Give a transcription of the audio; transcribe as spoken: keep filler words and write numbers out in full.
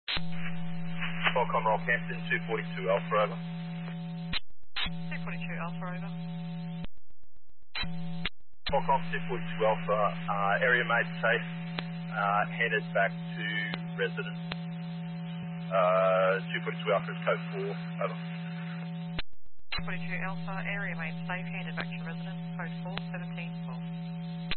Qualcomm Rockhampton, two forty-two Alpha over. two forty-two Alpha over. Qualcomm two forty-two Alpha, uh, area made safe, uh, headed back to residence. Uh, two forty-two Alpha is code four, over. two forty-two Alpha, area made safe, handed back to residence, code four seventeen.